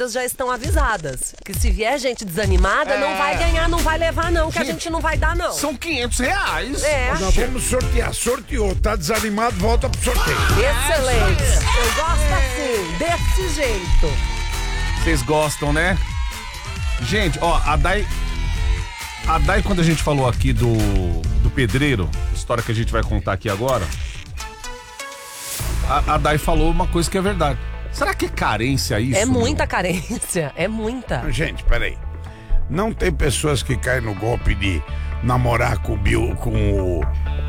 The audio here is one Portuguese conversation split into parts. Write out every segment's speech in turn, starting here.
já estão avisadas. Que se vier gente desanimada, não vai ganhar, não vai levar não, que a gente não vai dar não. São R$500. Nós vamos sortear. Sorteou. Tá desanimado, volta pro sorteio. Excelente. Eu gosto assim, desse jeito. Vocês gostam, né? Gente, ó, a Dai, quando a gente falou aqui do pedreiro, história que a gente vai contar aqui agora, a Dai falou uma coisa que é verdade. Será que é carência isso? É muita carência, é muita. Gente, peraí. Não tem pessoas que caem no golpe de namorar com o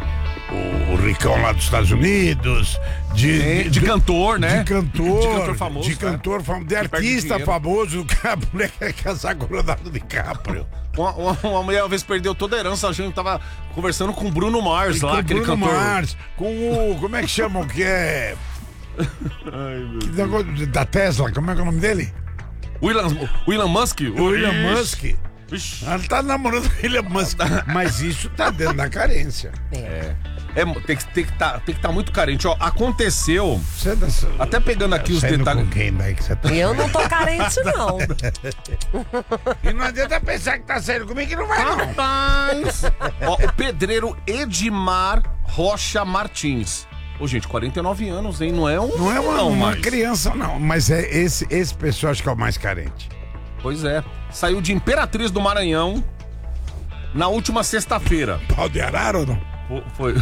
ricão lá dos Estados Unidos, de cantor, né? De cantor famoso. De cantor famoso, de artista famoso, que a mulher quer casar com o Leonardo DiCaprio. Uma mulher uma vez perdeu toda a herança, a gente tava conversando com o Bruno Mars lá, aquele Bruno cantor. Mars, com o... Como é que chamam que é... Ai, meu Deus. Da Tesla, como é que é o nome dele? Elon Musk? O Elon Musk. Ela tá namorando o Elon Musk. Mas isso tá dentro da carência. Tem que estar muito carente. Ó, aconteceu. Até pegando aqui os detalhes. Com quem daí que você tá? Eu não tô carente, não. E não adianta pensar que tá saindo comigo que não vai, não. Rapaz! Ó, o pedreiro Edmar Rocha Martins. Ô, gente, 49 anos, hein? Não é uma criança, não. Mas é esse pessoal acho que é o mais carente. Pois é. Saiu de Imperatriz do Maranhão na última sexta-feira. Pau de arara ou não? Foi.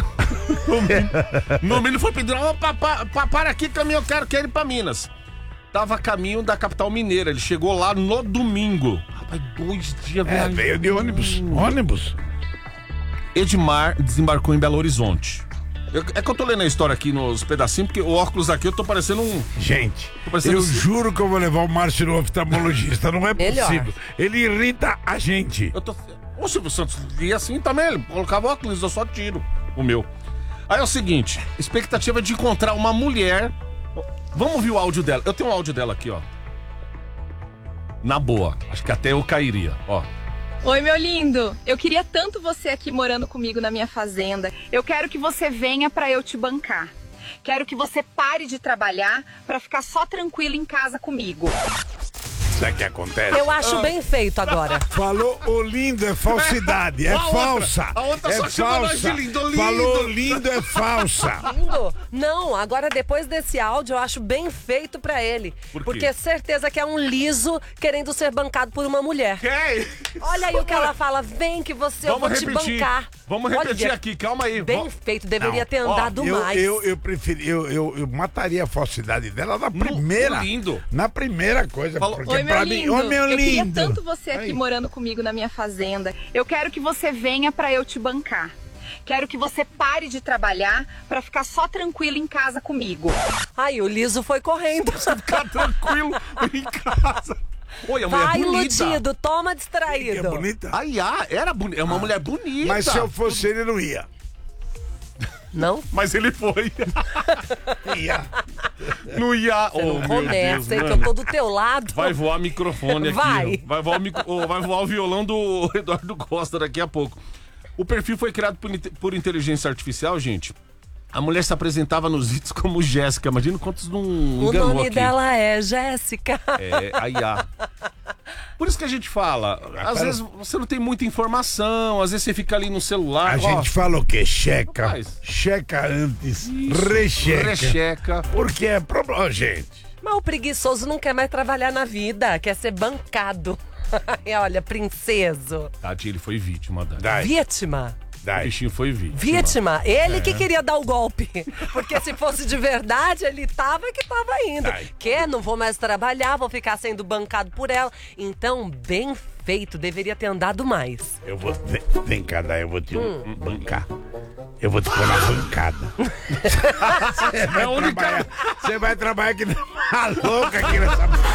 No milho foi pedir, para aqui caminho, eu quero ir pra Minas. Tava a caminho da capital mineira, ele chegou lá no domingo. Rapaz, 2 dias viajando. Veio de ônibus. Edmar desembarcou em Belo Horizonte. É que eu tô lendo a história aqui nos pedacinhos, porque o óculos aqui eu tô parecendo um... Gente, eu juro que eu vou levar o Márcio no oftalmologista, não é possível. Ele irrita a gente. O Silvio Santos ia assim também, ele colocava o óculos, eu só tiro o meu. Aí é o seguinte, expectativa de encontrar uma mulher. Vamos ouvir o áudio dela. Eu tenho um áudio dela aqui, ó. Na boa, acho que até eu cairia, ó. Oi, meu lindo. Eu queria tanto você aqui morando comigo na minha fazenda. Eu quero que você venha pra eu te bancar. Quero que você pare de trabalhar pra ficar só tranquilo em casa comigo. Sabe o que acontece? Eu acho bem feito agora. Falou o lindo é falsidade, é falsa. A outra é só chamou nós de lindo. Falou lindo é falsa. Lindo? Não, agora depois desse áudio eu acho bem feito pra ele. Por quê? Porque certeza que é um liso querendo ser bancado por uma mulher. Quem? Olha aí o que ela fala, vem que eu vou te bancar. Vamos repetir Olha, aqui, calma aí. Bem feito, deveria ter andado mais. Eu preferi, eu mataria a falsidade dela na primeira. Lindo. Na primeira coisa. Porque Oi, meu lindo. Oi, meu eu queria lindo. tanto você aqui morando comigo na minha fazenda. Eu quero que você venha pra eu te bancar. Quero que você pare de trabalhar pra ficar só tranquilo em casa comigo. Aí o liso foi correndo. Ficar tranquilo em casa. Oi, a mulher Vai bonita. iludido, toma distraído. É bonita? Era bonita. É uma mulher bonita. Mas se eu fosse ele, não ia. Não? Mas ele foi. Ia. Não ia. Você não meu começa, Deus, hein, que mano. eu tô do teu lado. Vai voar microfone aqui. Vai. Vai voar o violão do Eduardo Costa daqui a pouco. O perfil foi criado por inteligência artificial, gente. A mulher se apresentava nos vídeos como Jéssica. Imagina quantos não enganou aqui. O nome dela é Jéssica. É, a IA. Por isso que a gente fala, às vezes você não tem muita informação, às vezes você fica ali no celular. A gente fala o quê? Checa. Rapaz. Checa antes. Recheca. Recheca. Porque é problema, gente. Mas o preguiçoso não quer mais trabalhar na vida, quer ser bancado. E olha, princeso. Tadinho, ele foi vítima. Vítima. O bichinho foi vítima. Vítima. Ele que queria dar o golpe. Porque se fosse de verdade, ele tava indo. Que não vou mais trabalhar, vou ficar sendo bancado por ela. Então, bem feito, deveria ter andado mais. Eu vou... Vem cá, Dai, eu vou te bancar. Eu vou te pôr na bancada. Você vai trabalhar aqui na louca aqui nessa...